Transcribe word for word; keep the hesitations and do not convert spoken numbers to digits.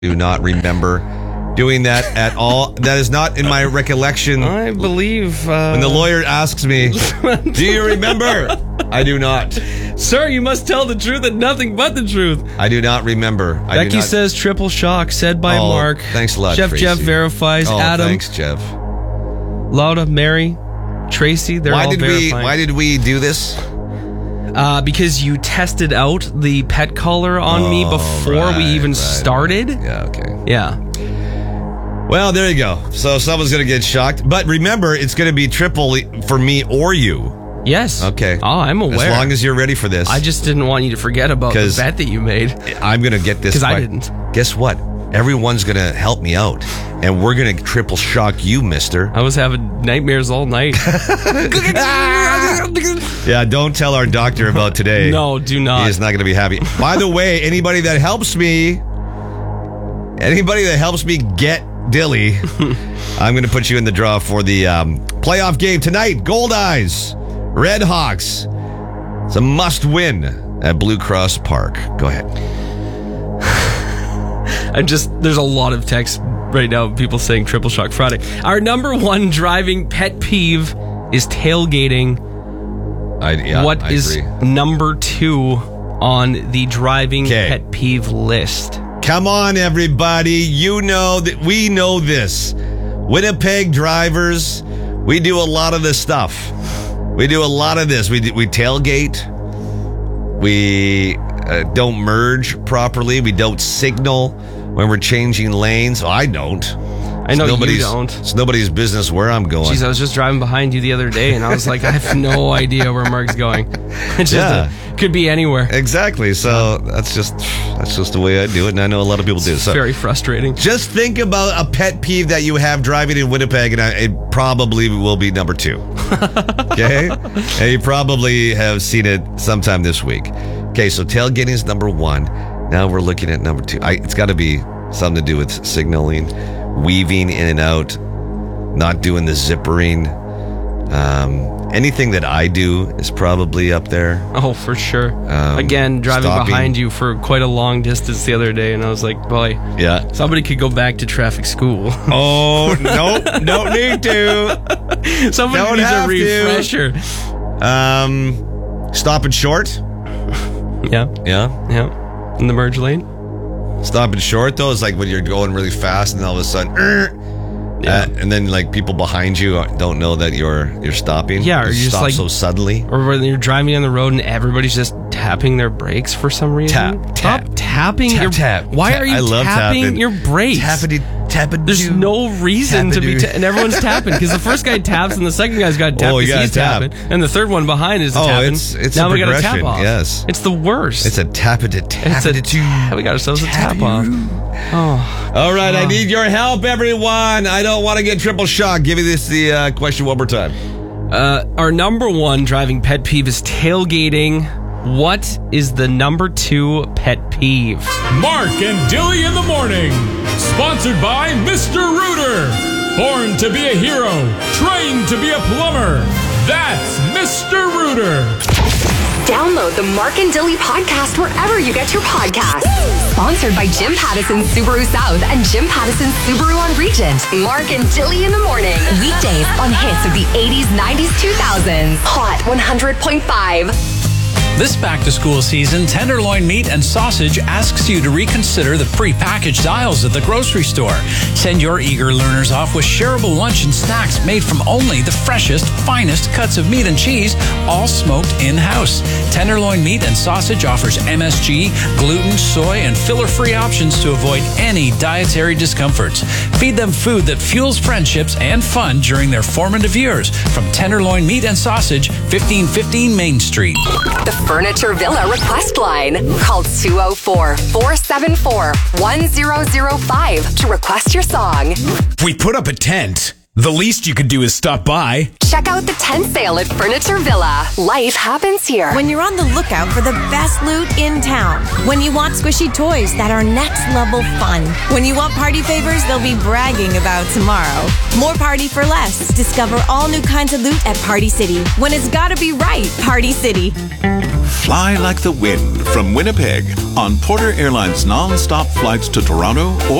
Do not remember doing that at all. That is not in my recollection. I believe... Uh... When the lawyer asks me, do you remember? I do not. Sir, you must tell the truth and nothing but the truth. I do not remember. I Becky not... says triple shock, said by oh, Mark. Thanks a lot, Jeff Tracy. Jeff verifies. Oh, Adam. Thanks, Jeff. Lauda, Mary, Tracy, they're why all did verifying. we? Why did we do this? Uh, because you tested out the pet collar on oh, me before right, we even right, started. Right. Yeah, okay. Yeah. Well, there you go. So someone's going to get shocked. But remember, it's going to be triple for me or you. Yes. Okay. Oh, I'm aware. As long as you're ready for this. I just didn't want you to forget about the bet that you made. I'm going to get this. Because I didn't. Guess what? Everyone's going to help me out. And we're going to triple shock you, mister. I was having nightmares all night. Yeah, don't tell our doctor about today. No, do not. He is not going to be happy. By the way, anybody that helps me, anybody that helps me get Dilly, I'm going to put you in the draw for the um, playoff game tonight. Gold Eyes, Red Hawks. It's a must win at Blue Cross Park. Go ahead. I'm just, there's a lot of texts right now, people saying Triple Shock Friday. Our number one driving pet peeve is tailgating. I, yeah, what I is agree. number two on the driving Kay. pet peeve list? Come on, everybody. You know that we know this. Winnipeg drivers, we do a lot of this stuff. We do a lot of this. We we tailgate. We uh, don't merge properly. We don't signal when we're changing lanes. Oh, I don't. I know it's you don't. It's nobody's business where I'm going. Jeez, I was just driving behind you the other day, and I was like, I have no idea where Mark's going. It's just Yeah. a, could be anywhere. Exactly. So that's just that's just the way I do it, and I know a lot of people do. It's So very frustrating. just think about a pet peeve that you have driving in Winnipeg, and I, it probably will be number two. Okay? And you probably have seen it sometime this week. Okay, so tailgating is number one. Now we're looking at number two. I, it's got to be something to do with signaling, weaving in and out, not doing the zippering. Um, anything that I do is probably up there. Oh, for sure. Um, Again, driving stopping. behind you for quite a long distance the other day, and I was like, boy, Yeah. somebody could go back to traffic school. Oh, nope. Don't need to. Somebody Don't needs a have to. refresher. Um, stopping short. Yeah, Yeah. yeah. In the merge lane. Stopping short, though, is like when you're going really fast and all of a sudden, "Er," Yeah. uh, and then like people behind you don't know that you're you're stopping. Yeah, or you you're just stop like- so suddenly. Or when you're driving on the road and everybody's just tapping their brakes for some reason. Tap, Stop tap. tapping Tap, your tap, Why tap. are you I love tapping tapping. your brakes? Tappity, tappity. There's no reason to be, ta- and everyone's tapping because the first guy taps and the second guy's got to tap Oh, you because he's gotta tap. tapping, and the third one behind is Oh, tapping. it's- it's now a we got to tap progression, off. yes. It's the worst. It's a tappity, It's tappity. a we got ourselves a tap off. Oh, All right, I Oh. need your help, everyone. I don't want to get triple shocked. Give me this the uh, question one more time. uh, our number one driving pet peeve is tailgating. What is the number two pet peeve? Mark and Dilly in the morning. Sponsored by Mister Rooter. Born to be a hero, trained to be a plumber. That's Mister Rooter. Download the Mark and Dilly podcast wherever you get your podcasts. Sponsored by Jim Pattison Subaru South and Jim Pattison Subaru on Regent. Mark and Dilly in the morning. Weekdays on hits of the eighties, nineties, two thousands. Hot one hundred point five. This back-to-school season, Tenderloin Meat and Sausage asks you to reconsider the pre-packaged aisles at the grocery store. Send your eager learners off with shareable lunch and snacks made from only the freshest, finest cuts of meat and cheese, all smoked in-house. Tenderloin Meat and Sausage offers M S G, gluten, soy, and filler-free options to avoid any dietary discomforts. Feed them food that fuels friendships and fun during their formative years. From Tenderloin Meat and Sausage, fifteen fifteen Main Street. The Furniture Villa request line. Call two oh four, four seven four, one oh oh five to request your song. We put up a tent. The least you could do is stop by. Check out the tent sale at Furniture Villa. Life happens here. When you're on the lookout for the best loot in town. When you want squishy toys that are next level fun. When you want party favors they'll be bragging about tomorrow. More party for less. Discover all new kinds of loot at Party City. When it's gotta be right, Party City. Fly like the wind from Winnipeg on Porter Airlines non-stop flights to Toronto or